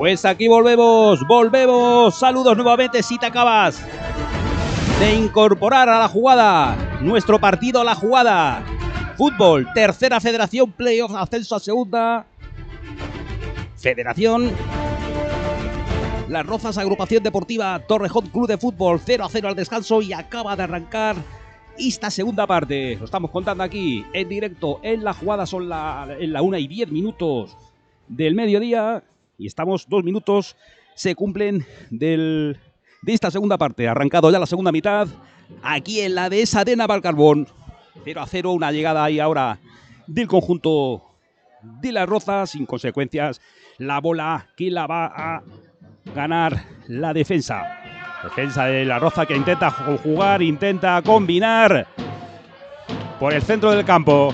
Pues aquí volvemos. Saludos nuevamente si te acabas de incorporar a la jugada. Nuestro partido a la jugada. Fútbol, tercera federación, playoff, ascenso a segunda. Federación. Las Rozas, agrupación deportiva Torrejón Club de Fútbol, 0-0 al descanso y acaba de arrancar esta segunda parte. Lo estamos contando aquí en directo en la jugada. Son en la 1:10 del mediodía y estamos 2 minutos, se cumplen de esta segunda parte. Ha arrancado ya la segunda mitad aquí en la dehesa de Navalcarbón. 0-0, una llegada ahí ahora del conjunto de Las Rozas, sin consecuencias. La bola que la va a ganar la defensa. Defensa de La Roza que intenta jugar, intenta combinar por el centro del campo.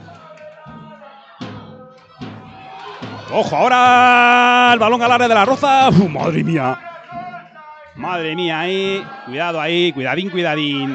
Ojo, ahora el balón al área de La Roza. Madre mía. Madre mía, ahí. Cuidado ahí, cuidadín.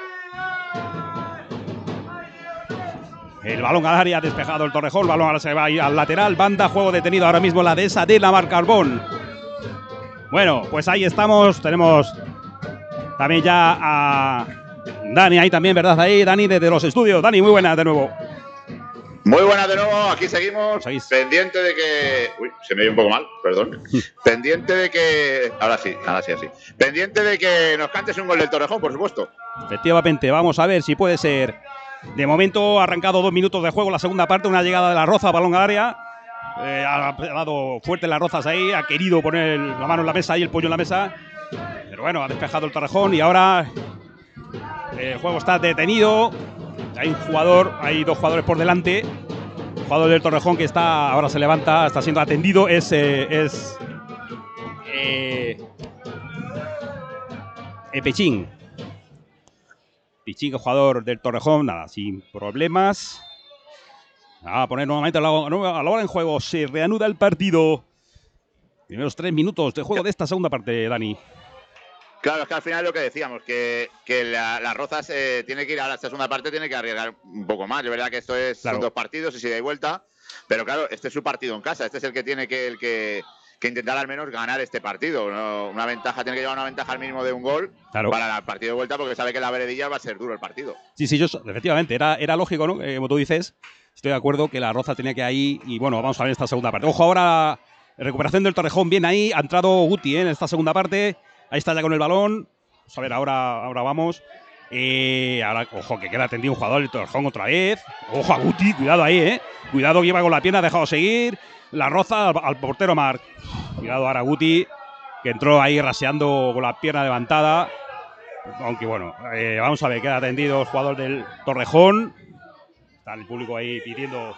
El balón al área, despejado el Torrejón. El balón ahora se va a ir al lateral. Banda, juego detenido ahora mismo la dehesa de Navalcarbón. Bueno, pues ahí estamos. Tenemos también ya a Dani ahí también, ¿verdad? Ahí, Dani, desde los estudios. Dani, muy buenas de nuevo. Muy buenas de nuevo, aquí seguimos. Pendiente de que... Uy, se me oye un poco mal, perdón. Pendiente de que... Ahora sí. Pendiente de que nos cantes un gol del Torrejón, por supuesto. Efectivamente, vamos a ver si puede ser. De momento ha arrancado 2 minutos de juego la segunda parte, una llegada de La Roza, balón al área. Ha dado fuerte Las Rozas ahí, ha querido poner la mano en la mesa y el puño en la mesa. Pero bueno, ha despejado el Torrejón y ahora el juego está detenido. Hay 2 jugadores por delante. El jugador del Torrejón que ahora se levanta, está siendo atendido. Es Pechín. Pichín, el jugador del Torrejón, nada, sin problemas. A poner nuevamente a la hora en juego. Se reanuda el partido. Primeros 3 minutos de juego de esta segunda parte, Dani. Claro, es que al final lo que decíamos, que Las Rozas tiene que ir a la segunda parte, tiene que arriesgar un poco más. Es verdad que esto son 2 partidos y ida y vuelta. Pero claro, este es su partido en casa. Este es el que tiene que intentar al menos ganar este partido. ¿No? Tiene que llevar una ventaja al mínimo de un gol para el partido de vuelta, porque sabe que la veredilla va a ser duro el partido. Sí, efectivamente, era lógico, ¿no? Como tú dices, estoy de acuerdo que La Roza tenía que ir ahí y bueno, vamos a ver esta segunda parte. Ojo, ahora recuperación del Torrejón, bien ahí, ha entrado Guti en esta segunda parte, ahí está ya con el balón. Vamos a ver, ahora vamos. Ahora, ojo, que queda atendido un jugador del Torrejón otra vez. Ojo a Guti, cuidado ahí, cuidado que iba con la pierna, ha dejado seguir. La Roza al portero Marc. Cuidado ahora Guti, que entró ahí raseando con la pierna levantada. Aunque bueno, vamos a ver, queda atendido el jugador del Torrejón. Está el público ahí pidiendo.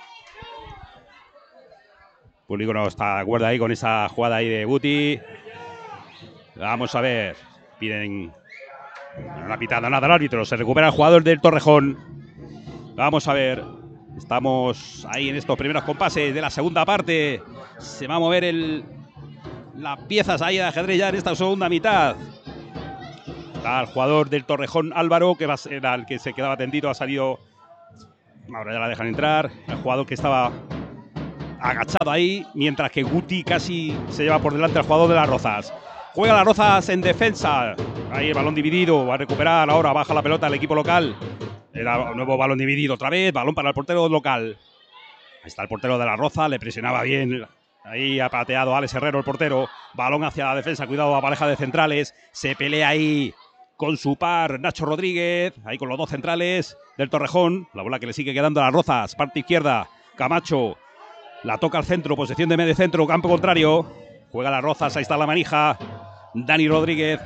El público no está de acuerdo ahí con esa jugada ahí de Guti. Vamos a ver. Piden. No ha pitado nada el árbitro. Se recupera el jugador del Torrejón. Vamos a ver. Estamos ahí en estos primeros compases de la segunda parte. Se va a mover las piezas ahí de ajedrez ya en esta segunda mitad. Está el jugador del Torrejón, Álvaro, que era el que se quedaba tendido, ha salido. Ahora ya la dejan entrar. El jugador que estaba agachado ahí, mientras que Guti casi se lleva por delante al jugador de Las Rozas. Juega Las Rozas en defensa. Ahí el balón dividido, va a recuperar. Ahora baja la pelota el equipo local. Era un nuevo balón dividido otra vez. Balón para el portero local. Ahí está el portero de La Roza, le presionaba bien. Ahí ha pateado Alex Herrero, el portero. Balón hacia la defensa, cuidado a pareja de centrales. Se pelea ahí con su par Nacho Rodríguez, ahí con los 2 centrales del Torrejón. La bola que le sigue quedando a Las Rozas, parte izquierda. Camacho la toca al centro, posición de medio centro, campo contrario. Juega Las Rozas, ahí está la manija. David Rodríguez.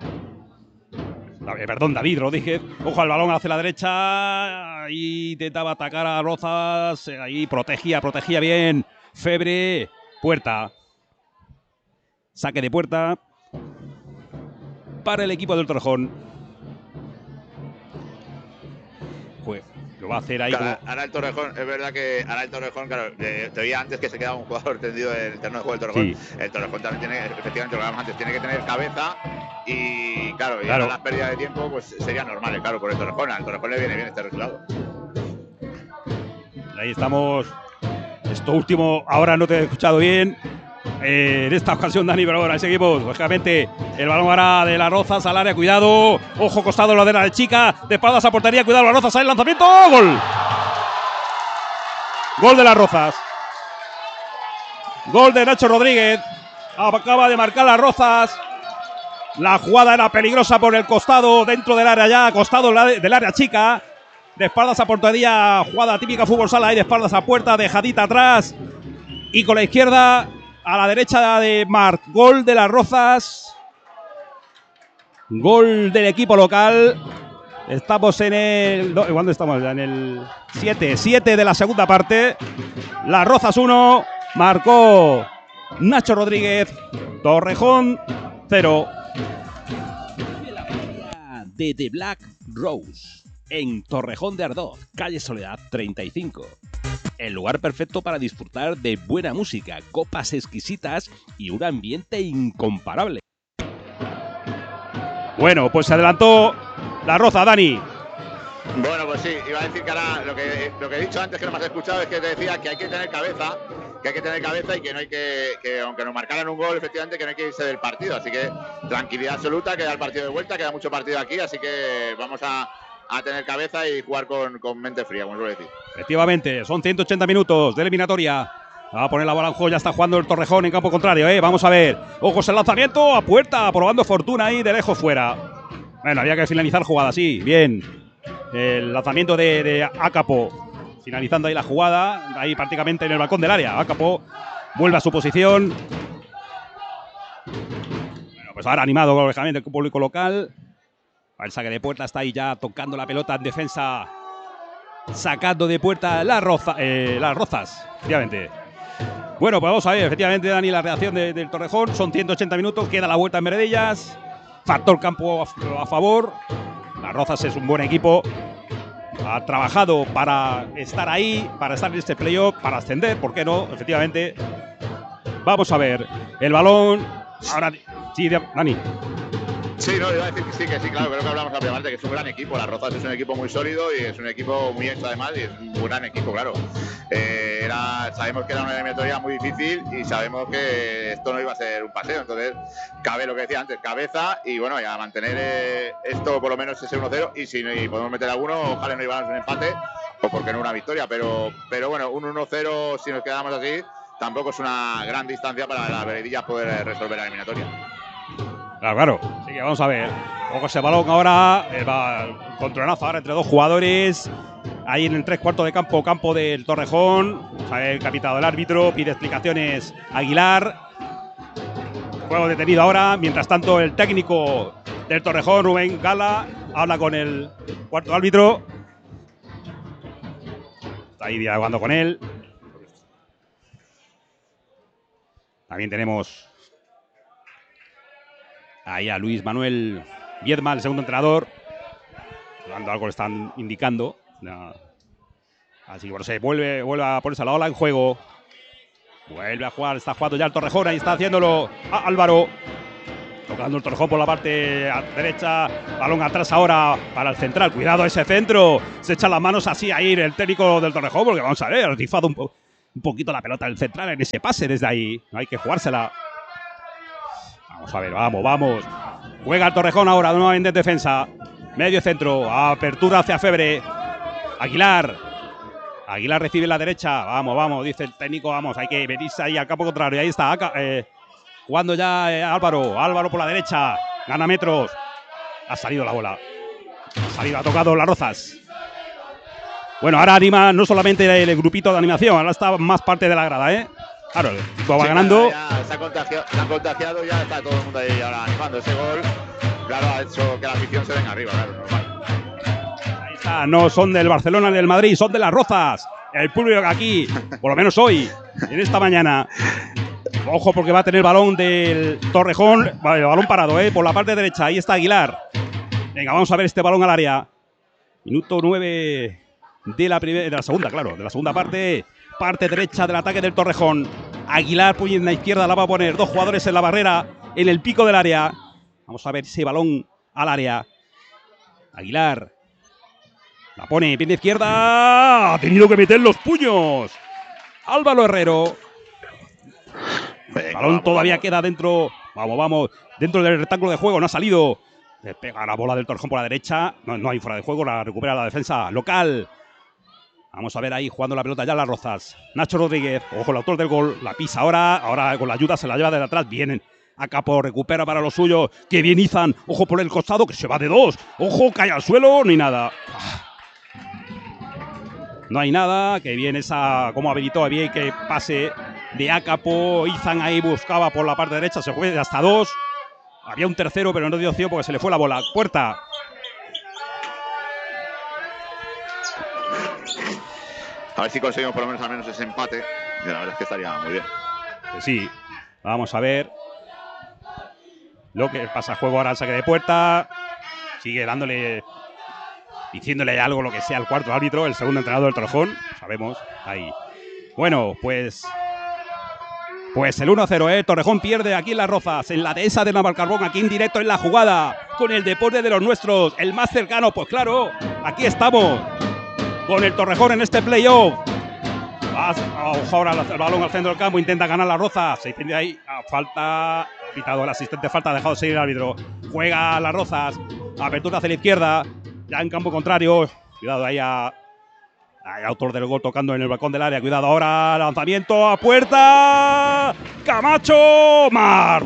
Ojo al balón hacia la derecha. Ahí intentaba atacar a Rozas. Ahí protegía bien. Febre. Puerta. Saque de puerta para el equipo del Torrejón. Lo va a hacer ahí. Claro, ahora el Torrejón, es verdad que ahora el Torrejón, claro, te oía antes que se quedaba un jugador tendido en el terreno de juego del Torrejón. Sí. El Torrejón también tiene, efectivamente, lo que antes, tiene que tener cabeza y claro, las pérdidas de tiempo pues serían normales, claro, por el Torrejón. Al Torrejón le viene bien este resultado. Ahí estamos. Esto último, ahora no te he escuchado bien. En esta ocasión, Dani, pero ahora seguimos. Lógicamente, el balón ahora de Las Rozas al área. Cuidado. Ojo, costado, la de la chica. De espaldas a portería. Cuidado, Las Rozas. Ahí el lanzamiento. ¡Gol! Gol de Las Rozas. Gol de Nacho Rodríguez. Acaba de marcar Las Rozas. La jugada era peligrosa por el costado, dentro del área ya, costado del área chica. De espaldas a portería, jugada típica fútbol sala, ahí de espaldas a puerta, dejadita atrás. Y con la izquierda a la derecha de Marc. Gol de Las Rozas. Gol del equipo local. Estamos en el... ¿Cuándo estamos? En el 7 de la segunda parte. Las Rozas 1. Marcó Nacho Rodríguez. Torrejón 0. De The Black Rose, en Torrejón de Ardoz, calle Soledad 35. El lugar perfecto para disfrutar de buena música, copas exquisitas y un ambiente incomparable. Bueno, pues se adelantó La Roza, Dani. Bueno, pues sí, iba a decir que ahora lo que he dicho antes, que no me has escuchado, es que te decía que hay que tener cabeza, y que no hay que aunque nos marcaran un gol, efectivamente, que no hay que irse del partido. Así que tranquilidad absoluta, queda el partido de vuelta, queda mucho partido aquí, así que vamos a tener cabeza y jugar con mente fría, como suele decir. Efectivamente, son 180 minutos de eliminatoria. Va a poner la bola en juego, ya está jugando el Torrejón en campo contrario, Vamos a ver. Ojos el lanzamiento, a puerta, probando fortuna ahí de lejos fuera. Bueno, había que finalizar jugada, sí, bien. El lanzamiento de Acapo, finalizando ahí la jugada, ahí prácticamente en el balcón del área. Acapo vuelve a su posición. Bueno, pues ahora animado lógicamente el público local. El saque de puerta está ahí ya tocando la pelota en defensa, sacando de puerta Las Rozas, efectivamente. Bueno, pues vamos a ver, efectivamente, Dani, la reacción del Torrejón. Son 180 minutos, queda la vuelta en Meredillas. Factor campo a favor. Las Rozas es un buen equipo. Ha trabajado para estar ahí, para estar en este playoff, para ascender, ¿por qué no? Efectivamente. Vamos a ver. El balón. Ahora. Sí, Dani. Sí, no, iba a decir que sí, claro, creo que hablamos ampliamente, que es un gran equipo. Las Rozas es un equipo muy sólido y es un equipo muy hecho además, y es un gran equipo, claro. Sabemos que era una eliminatoria muy difícil y sabemos que esto no iba a ser un paseo, entonces cabe lo que decía antes, cabeza y bueno, ya mantener esto por lo menos ese 1-0 y si podemos meter alguno, ojalá no lleváramos un empate o porque no una victoria, pero bueno, un 1-0 si nos quedamos así, tampoco es una gran distancia para las Veredillas poder resolver la eliminatoria. Claro. Así que vamos a ver. Ojo ese balón ahora. El controlazo ahora entre dos jugadores. Ahí en el 3/4 de campo del Torrejón. Sale el capitán del árbitro. Pide explicaciones Aguilar. Juego detenido ahora. Mientras tanto, el técnico del Torrejón, Rubén Gala, habla con el cuarto árbitro. Está ahí dialogando con él. También tenemos ahí a Luis Manuel Viedma, el segundo entrenador. Algo le están indicando. Así que bueno, se vuelve a ponerse la ola en juego. Vuelve a jugar, está jugando ya el Torrejón. Ahí está haciéndolo Álvaro. Tocando el Torrejón por la parte derecha. Balón atrás ahora para el central. Cuidado ese centro. Se echa las manos así a ir el técnico del Torrejón, porque vamos a ver, ha tifado un poquito la pelota del central en ese pase desde ahí. No hay que jugársela. Vamos a ver, vamos. Juega el Torrejón ahora, nuevamente en defensa. Medio centro, apertura hacia Febre. Aguilar recibe la derecha. Vamos, dice el técnico, vamos. Hay que venirse ahí al campo contrario. Ahí está, jugando ya Álvaro por la derecha. Gana metros. Ha salido la bola. Ha tocado Las Rozas. Bueno, ahora anima no solamente el grupito de animación, ahora está más parte de la grada, Claro, el equipo va ganando. Ya se han contagiado, ya está todo el mundo ahí ahora animando. Ese gol, claro, ha hecho que la afición se venga arriba, claro, normal. Ahí está, no son del Barcelona ni del Madrid, son de Las Rozas. El público aquí, por lo menos hoy, en esta mañana. Ojo porque va a tener el balón del Torrejón, el balón parado, por la parte derecha. Ahí está Aguilar. Venga, vamos a ver este balón al área. Minuto 9 de la segunda, claro, de la segunda parte. Parte derecha del ataque del Torrejón. Aguilar, puño en la izquierda, la va a poner. Dos jugadores en la barrera, en el pico del área. Vamos a ver ese balón al área. Aguilar. La pone, pierna izquierda. Ha tenido que meter los puños Álvaro Herrero. El balón todavía queda dentro. Vamos. Dentro del rectángulo de juego. No ha salido. Le pega la bola del Torrejón por la derecha. No hay fuera de juego. La recupera la defensa local. Vamos a ver ahí jugando la pelota ya Las Rozas. Nacho Rodríguez. Ojo, el autor del gol. La pisa ahora. Ahora con la ayuda se la lleva de atrás. Vienen. Acapo recupera para los suyos. Que bien Izan. Ojo por el costado que se va de 2. Ojo, cae al suelo. No hay nada. No hay nada. Que bien esa. Como habilitó bien que pase de Acapo. Izan ahí buscaba por la parte derecha. Se fue de hasta 2. Había un tercero, pero no dio opción porque se le fue la bola. Puerta. A ver si conseguimos por lo menos al menos ese empate. Y la verdad es que estaría muy bien. Pues sí. Vamos a ver lo que pasa. Juego ahora al saque de puerta. Sigue dándole, diciéndole algo, lo que sea, al cuarto árbitro, el segundo entrenador del Torrejón. Sabemos. Ahí. Bueno, pues el 1-0, Torrejón pierde aquí en Las Rozas, en la dehesa de Navalcarbón, aquí en directo en la jugada, con el deporte de los nuestros, el más cercano. Pues claro, aquí estamos, con el Torrejón en este playoff. Ojo ahora el balón al centro del campo, intenta ganar Las Rozas. Se dice ahí, falta, ha pitado el asistente, falta, ha dejado seguir el árbitro. Juega Las Rozas, apertura hacia la izquierda, ya en campo contrario. Cuidado ahí hay autor del gol tocando en el balcón del área. Cuidado ahora, lanzamiento a puerta. Camacho, Mar.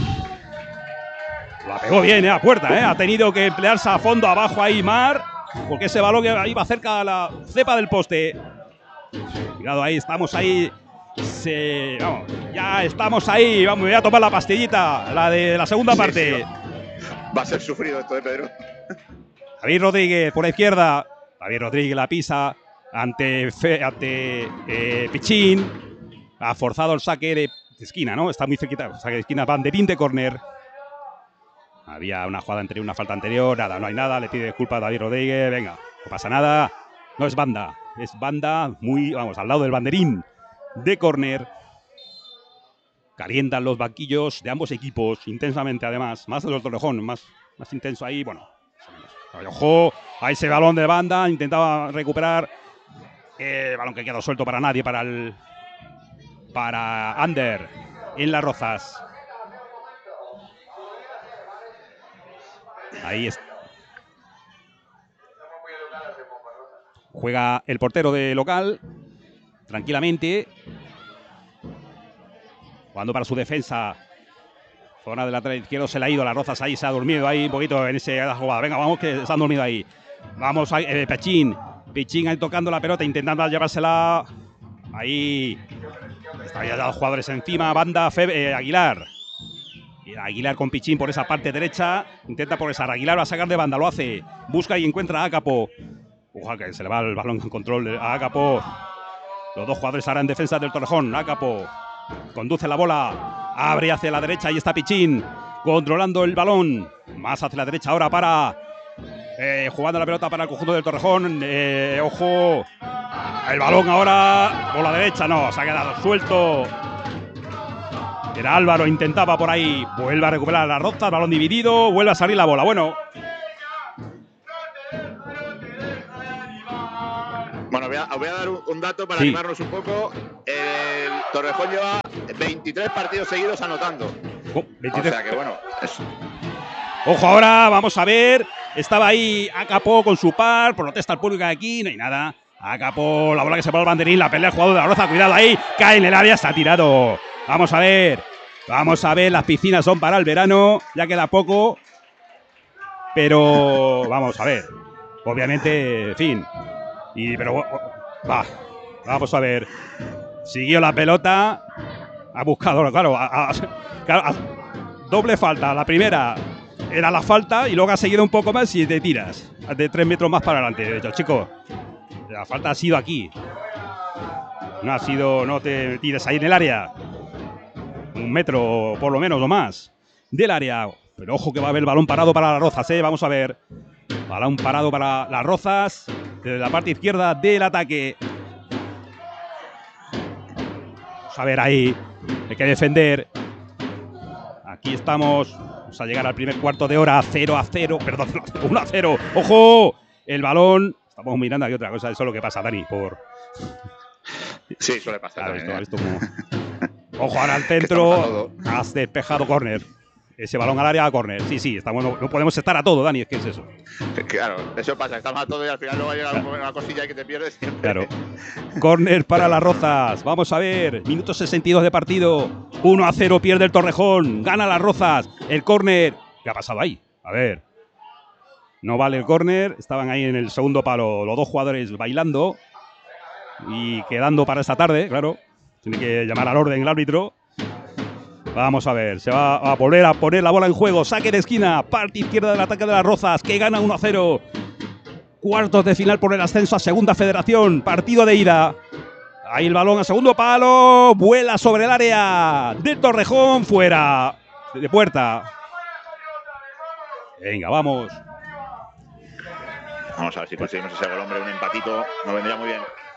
La pegó bien, a puerta, Ha tenido que emplearse a fondo abajo ahí Mar, porque ese balón iba cerca a la cepa del poste. Cuidado ahí, estamos ahí. Vamos, ya estamos ahí. Vamos, voy a tomar la pastillita, la de la segunda parte. Sí. Va a ser sufrido esto de Pedro. David Rodríguez por la izquierda. David Rodríguez la pisa ante Pichín. Ha forzado el saque de esquina, ¿no? Está muy cerquita. Saque de esquina, banderín de córner. Había una jugada anterior, una falta anterior. Nada, no hay nada. Le pide disculpas a David Rodríguez. Venga, no pasa nada. No es banda. Es banda muy, vamos, al lado del banderín de córner. Calientan los banquillos de ambos equipos intensamente, además. Más de los Torrejón, más intenso ahí. Bueno, ojo, a ese balón de banda. Intentaba recuperar. Balón que quedó suelto para nadie, para Ander en Las Rozas. Ahí está. Juega el portero de local tranquilamente, jugando para su defensa. Zona del lateral izquierdo, se le ha ido Las Rozas ahí, se ha dormido ahí un poquito en esa jugada. Venga, vamos, que se han dormido ahí. Vamos, Pichín ahí tocando la pelota, intentando llevársela. Ahí está ya los jugadores encima. Banda Aguilar. Aguilar con Pichín por esa parte derecha. Intenta progresar. Aguilar va a sacar de banda, lo hace. Busca y encuentra a Acapo. Ojalá que se le va el balón en control a Acapo. Los dos jugadores ahora en defensa del Torrejón. Acapo conduce la bola. Abre hacia la derecha. Ahí está Pichín controlando el balón. Más hacia la derecha ahora para jugando la pelota para el conjunto del Torrejón. Ojo. El balón ahora por la derecha. No, se ha quedado suelto. Era Álvaro, intentaba por ahí. Vuelve a recuperar Las Rozas. Balón dividido. Vuelve a salir la bola. Bueno. Bueno, voy a dar un dato para animarnos un poco. El Torrejón lleva 23 partidos seguidos anotando. 23. O sea que bueno, eso. Ojo ahora, vamos a ver. Estaba ahí Acapo con su par. Protesta al público de aquí, no hay nada. Acapo, la bola que se pone al banderín. La pelea del jugador de La Roza. Cuidado ahí. Cae en el área, está tirado. Vamos a ver. Vamos a ver, las piscinas son para el verano. Ya queda poco. Pero vamos a ver. Obviamente, en fin. Pero vamos a ver. Siguió la pelota. Ha buscado, claro, doble falta. La primera era la falta y luego ha seguido un poco más y te tiras de 3 metros más para adelante. De hecho, chicos, la falta ha sido aquí. No ha sido, no te tires ahí en el área. 1 metro por lo menos o más del área. Pero ojo que va a haber el balón parado para Las Rozas, Vamos a ver. Balón parado para Las Rozas. Desde la parte izquierda del ataque. Vamos a ver ahí. Hay que defender. Aquí estamos. Vamos a llegar al primer cuarto de hora. 0-0. Perdón, 1-0. ¡Ojo! El balón. Estamos mirando aquí otra cosa. Eso es lo que pasa, Dani. Sí, suele pasar. Claro, esto como... Ojo ahora al centro. Has despejado córner. Ese balón al área a córner. Sí, estamos, no podemos estar a todo, Dani, es que es eso. Claro, eso pasa, estamos a todo y al final luego llega una cosilla que te pierdes siempre. Claro. Córner para las Rozas. Vamos a ver. Minuto 62 de partido. 1-0 pierde el Torrejón. Gana las Rozas. El córner. ¿Qué ha pasado ahí? A ver. No vale el córner. Estaban ahí en el segundo palo los dos jugadores bailando. Y quedando para esta tarde, claro. Tiene que llamar al orden el árbitro. Vamos a ver, se va a volver a poner la bola en juego. Saque de esquina, parte izquierda del ataque de las Rozas, que gana 1-0. Cuartos de final por el ascenso a Segunda Federación. Partido de ida. Ahí el balón a segundo palo. Vuela sobre el área del Torrejón. Fuera de puerta. Venga, vamos. Vamos a ver si conseguimos ese gol, hombre. Un empatito nos vendría muy bien.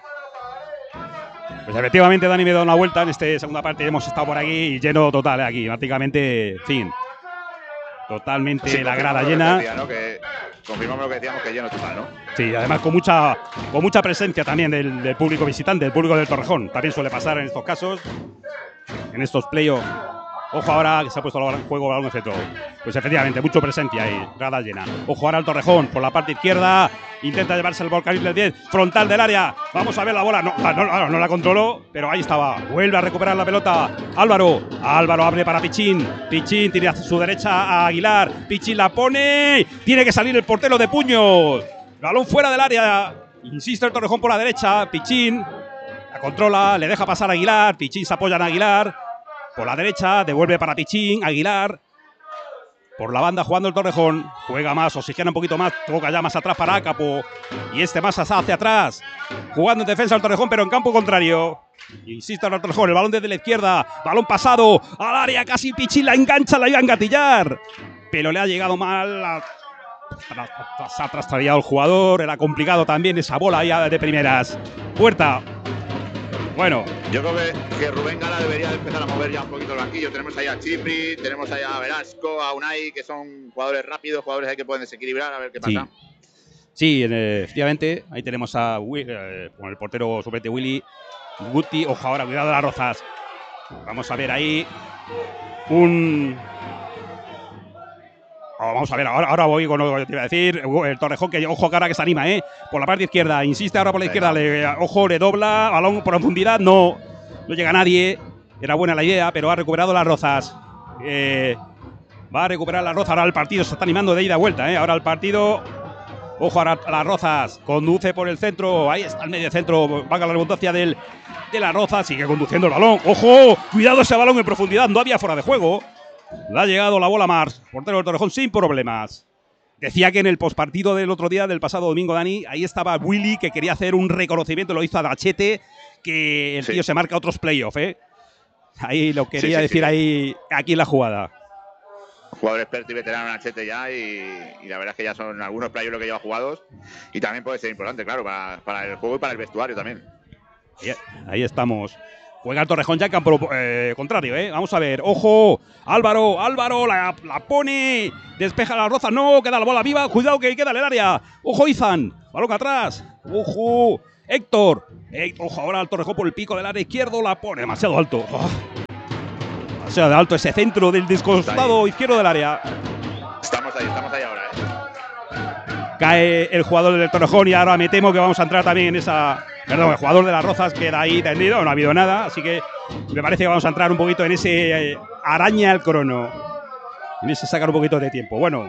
Pues efectivamente, Dani me da una vuelta en esta segunda parte. Hemos estado por aquí y lleno total aquí. Prácticamente, fin. Totalmente sí, la grada llena. Decía, ¿no? Que confirmamos lo que decíamos, que lleno total, ¿no? Sí, además con mucha presencia también del público visitante, del público del Torrejón. También suele pasar en estos casos, en estos playoffs. Ojo ahora que se ha puesto el juego balón de centro. Pues efectivamente, mucha presencia ahí, grada llena. Ojo ahora al Torrejón por la parte izquierda. Intenta llevarse el volcán del 10, frontal del área. Vamos a ver la bola. No la controló, pero ahí estaba. Vuelve a recuperar la pelota. Álvaro abre para Pichín. Pichín tiene a su derecha a Aguilar. Pichín la pone. Tiene que salir el portero de puños. Balón fuera del área. Insiste el Torrejón por la derecha. Pichín la controla, le deja pasar a Aguilar. Pichín se apoya en Aguilar. Por la derecha, devuelve para Pichín, Aguilar. Por la banda jugando el Torrejón. Juega más, oxigena un poquito más. Toca ya más atrás para Acapo. Y este más hacia atrás. Jugando en defensa el Torrejón, pero en campo contrario. Insiste el Torrejón, el balón desde la izquierda. Balón pasado al área, casi Pichín la engancha, la iba a engatillar. Pero le ha llegado mal. Se ha trastrallado el jugador. Era complicado también esa bola ya de primeras. Puerta. Bueno, yo creo que Rubén Gala debería empezar a mover ya un poquito el banquillo. Tenemos ahí a Chipri, tenemos ahí a Velasco, a Unai, que son jugadores rápidos, jugadores ahí que pueden desequilibrar, a ver qué pasa. Sí, efectivamente, ahí tenemos a con el portero suplente Willy Guti. Ojo ahora, cuidado de las Rozas. Vamos a ver ahí vamos a ver, ahora voy con lo que te iba a decir. El Torrejón, que ojo cara que se anima, por la parte izquierda, insiste ahora por la izquierda, le dobla, balón por profundidad, no llega nadie. Era buena la idea, pero ha recuperado las Rozas. Va a recuperar las Rozas, ahora el partido se está animando de ida a vuelta, ahora el partido. Ojo ahora las Rozas, conduce por el centro, ahí está el medio centro, valga la redundancia de las Rozas, sigue conduciendo el balón. Ojo, cuidado ese balón en profundidad, no había fuera de juego. Le ha llegado la bola a Mars, portero del Torrejón, sin problemas. Decía que en el postpartido del otro día, del pasado domingo, Dani, ahí estaba Willy, que quería hacer un reconocimiento, lo hizo a Dachete, que el tío se marca otros playoffs, Ahí lo quería decir ahí, aquí en la jugada. Jugador experto y veterano en Dachete ya, y la verdad es que ya son algunos playoffs lo que lleva jugados, y también puede ser importante, claro, para el juego y para el vestuario también. Ahí estamos. Juega el Torrejón ya en campo contrario, Vamos a ver. ¡Ojo! Álvaro la pone. Despeja la Roza. No, queda la bola viva. Cuidado que queda en el área. ¡Ojo, Izan! Balón atrás. ¡Ojo! Héctor. Ojo ahora al Torrejón por el pico del área izquierdo. La pone demasiado alto. Demasiado alto ese centro del descostado izquierdo del área. Estamos ahí ahora, Cae el jugador del Torrejón y ahora me temo que vamos a entrar también en esa. Perdón, el jugador de las Rozas queda ahí tendido, no ha habido nada, así que me parece que vamos a entrar un poquito en ese araña al crono, en ese sacar un poquito de tiempo. Bueno,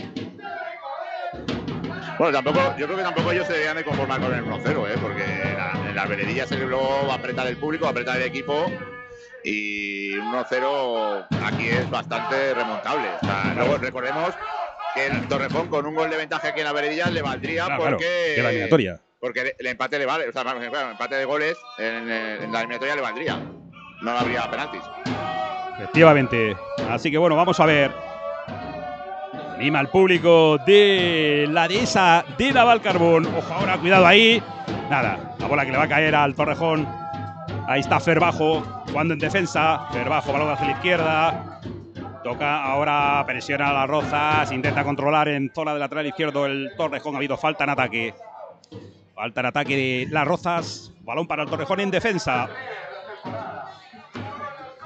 yo creo que tampoco ellos se deberían de conformar con el 1-0, porque en las veredillas luego va a apretar el público, va a apretar el equipo, y un 1-0 aquí es bastante remontable. O sea, luego recordemos que el Torrejón con un gol de ventaja aquí en la veredilla le valdría, porque la eliminatoria. Porque el empate le vale, o sea, el empate de goles en la eliminatoria le valdría. No habría penaltis. Efectivamente. Así que bueno, vamos a ver. Anima al público de la dehesa de Navalcarbón. Ojo ahora, cuidado ahí. Nada, la bola que le va a caer al Torrejón. Ahí está Ferbajo, jugando en defensa. Ferbajo, balón hacia la izquierda. Toca ahora, presiona a las Rozas. Intenta controlar en zona de lateral izquierdo el Torrejón. Ha habido falta en ataque. Falta en ataque de las Rozas. Balón para el Torrejón en defensa.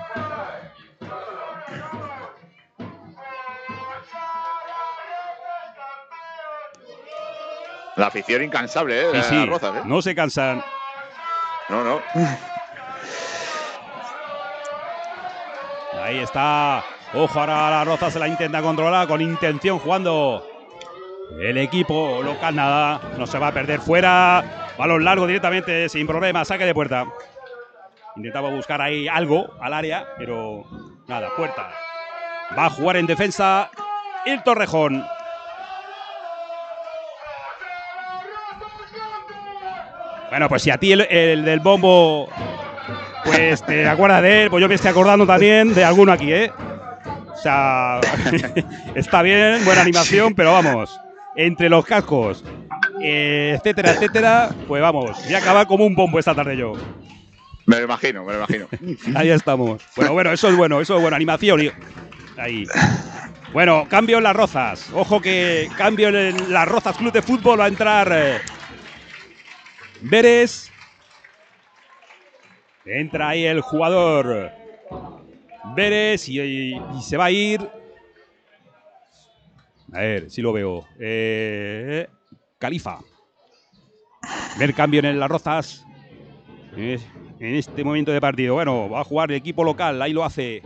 La afición incansable, ¿eh? Sí, Las Rozas, ¿eh? No se cansan. No. Ahí está. Ojo, ahora la Rozas se la intenta controlar con intención jugando el equipo local. Nada, no se va a perder fuera. Balón largo directamente, sin problema, saque de puerta. Intentaba buscar ahí algo al área, pero nada, puerta. Va a jugar en defensa el Torrejón. Bueno, pues si a ti el del bombo, pues te acuerdas de él, pues yo me estoy acordando también de alguno aquí, ¿eh? O sea, está bien, buena animación, pero vamos, entre los cascos, etcétera, pues vamos, voy a acabar como un bombo esta tarde yo. Me lo imagino. Ahí estamos. Bueno, eso es bueno, animación. Ahí. Bueno, cambio en las Rozas. Ojo que cambio en las Rozas Club de Fútbol. Va a entrar Veres. Entra ahí el jugador Veres y se va a ir. A ver si lo veo. Califa. Ver cambio en las Rozas. En este momento de partido. Bueno, va a jugar el equipo local. Ahí lo hace.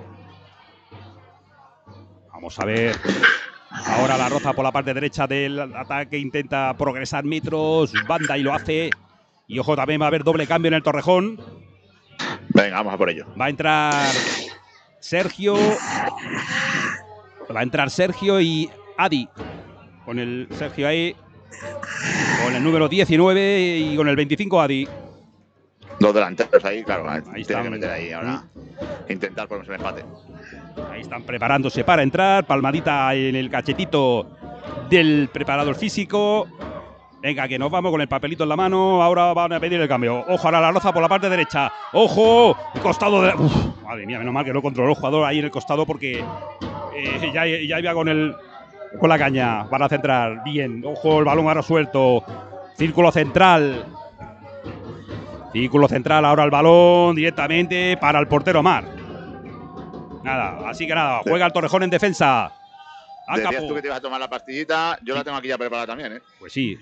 Vamos a ver. Ahora la Roza por la parte derecha del ataque. Intenta progresar metros. Banda y lo hace. Y ojo, también va a haber doble cambio en el Torrejón. Venga, vamos a por ello. Va a entrar Sergio. Va a entrar Sergio y Adi. Con el Sergio ahí. Con el número 19 y con el 25 Adi. Dos delanteros ahí, claro. Ahí tiene que meter ahí ahora. Intentar ponerse el empate. Ahí están preparándose para entrar. Palmadita en el cachetito del preparador físico. Venga, que nos vamos con el papelito en la mano. Ahora van a pedir el cambio. Ojo, ahora la Roza por la parte derecha. ¡Ojo! El costado de... Uf, madre mía, menos mal que no controló el jugador ahí en el costado porque ya iba con la caña para centrar. Bien, ojo, el balón ahora suelto. Círculo central. Círculo central, ahora el balón directamente para el portero Mar. Nada, así que nada, juega el Torrejón en defensa. Decías tú que te ibas a tomar la pastillita, yo la tengo aquí ya preparada también, ¿eh? Pues sí.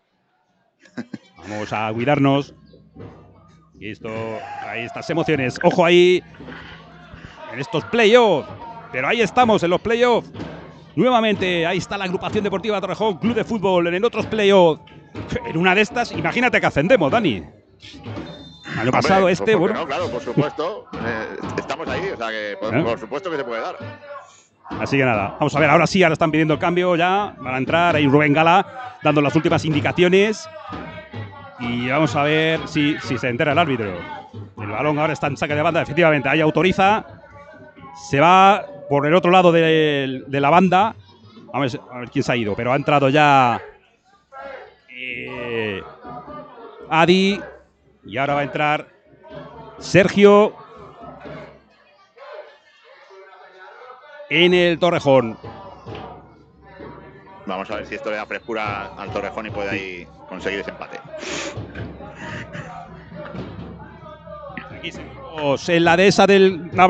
Vamos a cuidarnos. Y esto, ahí estas emociones. Ojo ahí en estos playoffs. Pero ahí estamos en los playoffs. Nuevamente, ahí está la agrupación deportiva Torrejón, Club de Fútbol en otros playoffs. En una de estas, imagínate que ascendemos, Dani. Año pasado bueno. No, claro, por supuesto. Estamos ahí, o sea que por supuesto que se puede dar. Así que nada, vamos a ver, ahora sí, ahora están pidiendo el cambio ya. Van a entrar ahí Rubén Gala dando las últimas indicaciones. Y vamos a ver si se entera el árbitro. El balón ahora está en saque de banda, efectivamente, ahí autoriza. Se va por el otro lado de la banda. A ver quién se ha ido, pero ha entrado ya Adi. Y ahora va a entrar Sergio en el Torrejón. Vamos a ver si esto le da frescura al Torrejón y puede ahí conseguir ese empate. Aquí seguimos en la dehesa del